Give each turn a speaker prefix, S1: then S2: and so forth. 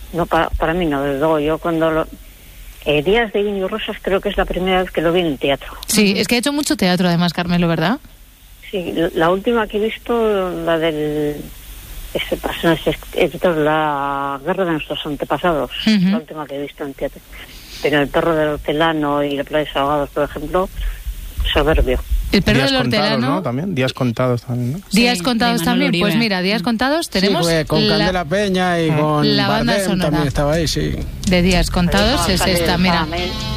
S1: No, para mí no, desde luego. Yo cuando Días de Vino y Rosas creo que es la primera vez que lo vi en teatro.
S2: Sí, es que ha hecho mucho teatro además, Carmelo, ¿verdad?
S1: Sí, la última que he visto, la del... la guerra de nuestros antepasados, la última que he visto en teatro. Pero El perro del hortelano y La playa de Ahogados, por ejemplo, soberbio.
S2: El perro
S3: Días
S2: del hortelano,
S3: contados, ¿no? También, Días contados también, ¿no?
S2: Días
S4: Sí,
S2: contados
S4: de Manuel
S2: también.
S4: Uribe.
S2: Pues mira, Días contados tenemos
S5: Sí, con Candela Peña y con
S2: la banda
S5: Bardem
S2: sonora
S5: también estaba ahí, sí.
S2: de Días contados, es esta, mira.